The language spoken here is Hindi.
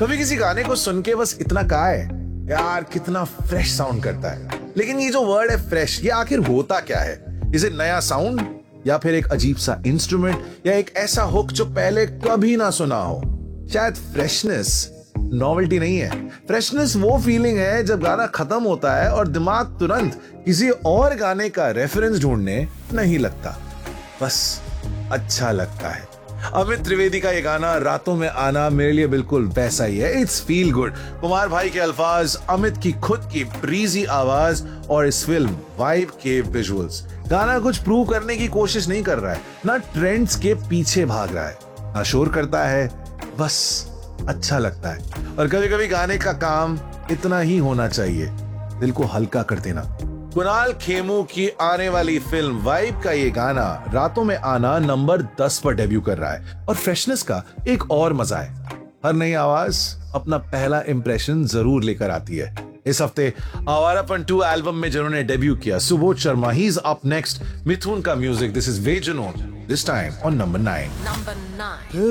कभी किसी गाने को सुन के बस इतना कहा है, यार कितना फ्रेश साउंड करता है। लेकिन ये जो वर्ड है फ्रेश, ये आखिर होता क्या है? इसे नया साउंड, या फिर एक अजीब सा इंस्ट्रूमेंट, या एक ऐसा हुक जो पहले कभी ना सुना हो? शायद फ्रेशनेस नॉवेल्टी नहीं है। फ्रेशनेस वो फीलिंग है जब गाना खत्म होता है और दिमाग तुरंत किसी और गाने का रेफरेंस ढूंढने नहीं लगता, बस अच्छा लगता है। अमित त्रिवेदी का ये गाना रातों में आना मेरे लिए बिल्कुल वैसा ही है। It's feel good. कुमार भाई के अल्फाज, अमित की खुद की ब्रीजी आवाज और इस फिल्म वाइब के विजुअल्स। गाना कुछ प्रूव करने की कोशिश नहीं कर रहा है, ना ट्रेंड्स के पीछे भाग रहा है, ना शोर करता है, बस अच्छा लगता है। और कभी कभी गाने का काम इतना ही होना चाहिए, दिल को हल्का कर देना। कुणाल खेमू की आने वाली फिल्म वाइब का ये गाना रातों में आना नंबर 10 पर डेब्यू कर रहा है। और फ्रेशनेस का एक और मजा है, हर नई आवाज अपना पहला इंप्रेशन जरूर लेकर आती है। इस हफ्ते आवारापन 2 एल्बम में जिन्होंने डेब्यू किया, Subodh Sharma, he is up next. मिथुन का music, this is वेजुनो, this time on number 9।